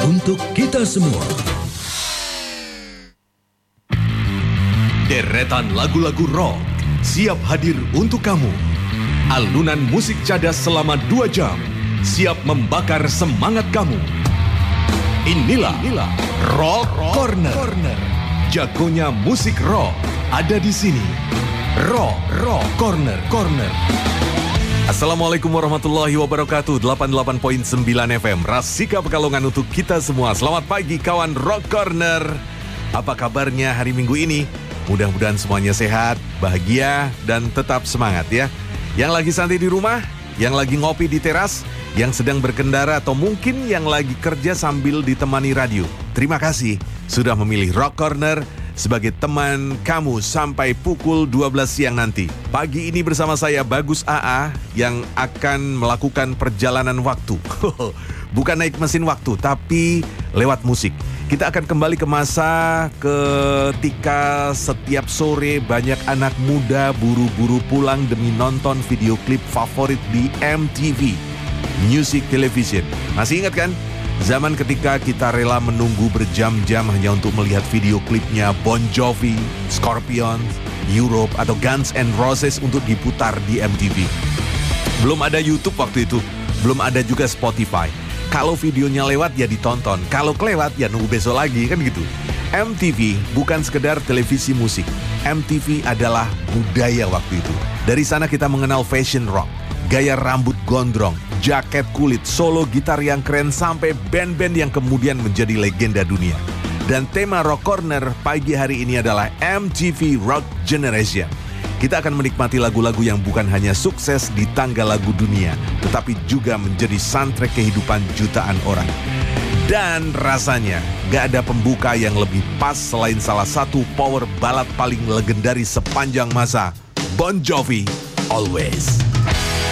untuk kita semua. Deretan lagu-lagu rock siap hadir untuk kamu. Alunan musik cadas selama 2 jam siap membakar semangat kamu. Inilah Rock Corner. Jagonya musik rock ada di sini. Rock Corner. Assalamualaikum warahmatullahi wabarakatuh. 88.9 FM Rasika Pekalongan untuk kita semua. Selamat pagi kawan Rock Corner. Apa kabarnya hari Minggu ini? Mudah-mudahan semuanya sehat, bahagia, dan tetap semangat ya. Yang lagi santai di rumah, yang lagi ngopi di teras, yang sedang berkendara, atau mungkin yang lagi kerja sambil ditemani radio. Terima kasih sudah memilih Rock Corner sebagai teman kamu sampai pukul 12 siang nanti. Pagi ini bersama saya Bagus AA yang akan melakukan perjalanan waktu. Bukan naik mesin waktu, tapi lewat musik. Kita akan kembali ke masa ketika setiap sore banyak anak muda buru-buru pulang demi nonton video klip favorit di MTV Music Television. Masih ingat kan? Zaman ketika kita rela menunggu berjam-jam hanya untuk melihat video klipnya Bon Jovi, Scorpions, Europe, atau Guns N' Roses untuk diputar di MTV. Belum ada YouTube waktu itu, belum ada juga Spotify. Kalau videonya lewat ya ditonton, kalau kelewat ya nunggu besok lagi, kan gitu. MTV bukan sekedar televisi musik. MTV adalah budaya waktu itu. Dari sana kita mengenal fashion rock, gaya rambut gondrong, jaket kulit, solo gitar yang keren, sampai band-band yang kemudian menjadi legenda dunia. Dan tema Rock Corner pagi hari ini adalah MTV Rock Generation. Kita akan menikmati lagu-lagu yang bukan hanya sukses di tangga lagu dunia, tetapi juga menjadi soundtrack kehidupan jutaan orang. Dan rasanya gak ada pembuka yang lebih pas selain salah satu power ballad paling legendaris sepanjang masa, Bon Jovi, Always.